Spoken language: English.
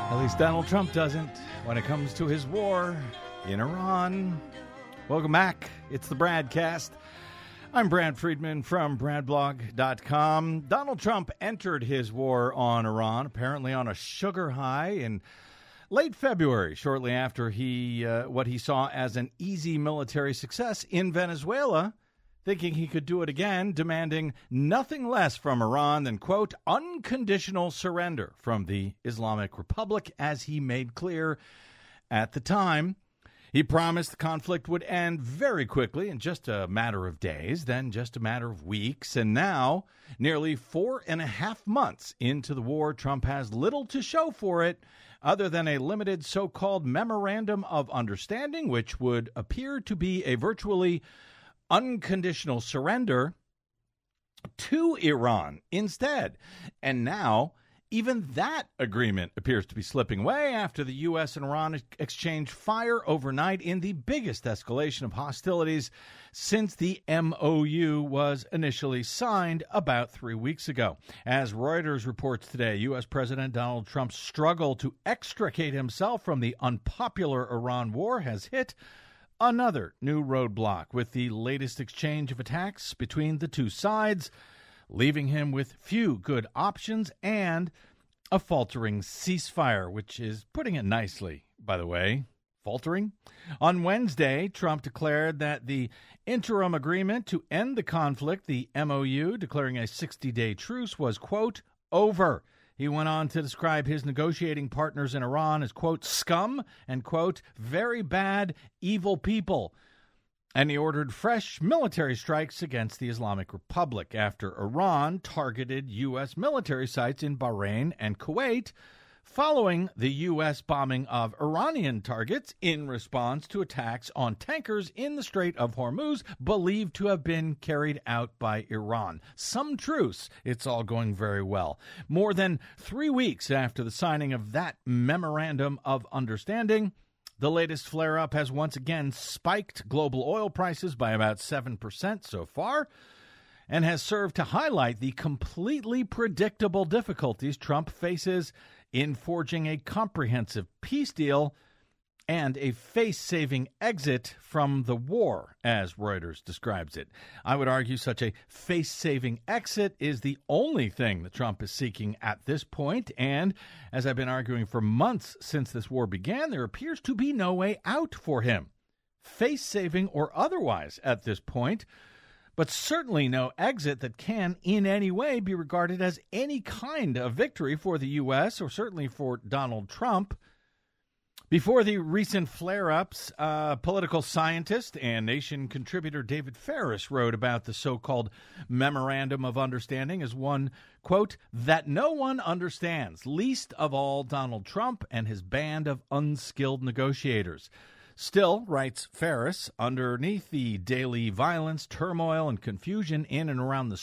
At least Donald Trump doesn't when it comes to his war in Iran. Welcome back. It's the Bradcast. I'm Brad Friedman from BradBlog.com. Donald Trump entered his war on Iran, apparently on a sugar high in late February, shortly after what he saw as an easy military success in Venezuela, thinking he could do it again, demanding nothing less from Iran than, quote, unconditional surrender from the Islamic Republic, as he made clear at the time. He promised the conflict would end very quickly in just a matter of days, then just a matter of weeks. And now, nearly 4.5 months into the war, Trump has little to show for it other than a limited so-called memorandum of understanding, which would appear to be a virtually unconditional surrender to Iran instead. And now, even that agreement appears to be slipping away after the U.S. and Iran exchanged fire overnight in the biggest escalation of hostilities since the MOU was initially signed about 3 weeks ago. As Reuters reports today, U.S. President Donald Trump's struggle to extricate himself from the unpopular Iran war has hit another new roadblock with the latest exchange of attacks between the two sides, leaving him with few good options and a faltering ceasefire, which is putting it nicely, by the way. Faltering? On Wednesday, Trump declared that the interim agreement to end the conflict, the MOU, declaring a 60-day truce, was, quote, over. He went on to describe his negotiating partners in Iran as, quote, scum and, quote, very bad, evil people. And he ordered fresh military strikes against the Islamic Republic after Iran targeted U.S. military sites in Bahrain and Kuwait, following the U.S. bombing of Iranian targets in response to attacks on tankers in the Strait of Hormuz, believed to have been carried out by Iran. Some truce. It's all going very well. More than 3 weeks after the signing of that memorandum of understanding, the latest flare-up has once again spiked global oil prices by about 7% so far, and has served to highlight the completely predictable difficulties Trump faces in forging a comprehensive peace deal and a face-saving exit from the war, as Reuters describes it. I would argue such a face-saving exit is the only thing that Trump is seeking at this point, and as I've been arguing for months since this war began, there appears to be no way out for him, face-saving or otherwise at this point, but certainly no exit that can in any way be regarded as any kind of victory for the U.S. or certainly for Donald Trump. Before the recent flare-ups, political scientist and Nation contributor David Ferris wrote about the so-called Memorandum of Understanding as one, quote, that no one understands, least of all Donald Trump and his band of unskilled negotiators. Still, writes Ferris, underneath the daily violence, turmoil, and confusion in and around the